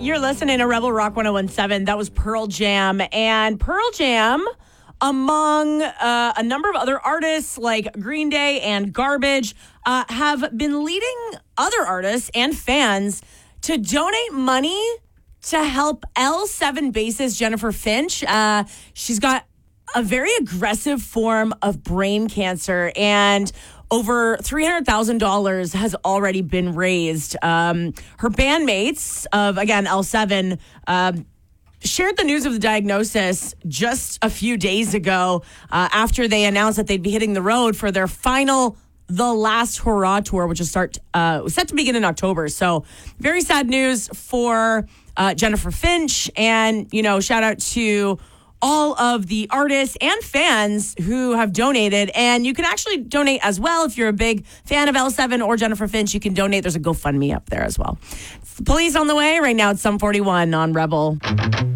You're listening to Rebel Rock 101.7. That was Pearl Jam. And Pearl Jam, among a number of other artists like Green Day and Garbage, have been leading other artists and fans to donate money to help L7 bassist Jennifer Finch. She's got a very aggressive form of brain cancer, and over $300,000 has already been raised. Her bandmates of, again, L7, shared the news of the diagnosis just a few days ago after they announced that they'd be hitting the road for their final The Last Hurrah tour, which is set to begin in October. So very sad news for Jennifer Finch. And, shout out to all of the artists and fans who have donated. And you can actually donate as well. If you're a big fan of L7 or Jennifer Finch, you can donate. There's a GoFundMe up there as well. Police on the way. Right now it's 7:41 on Rebel.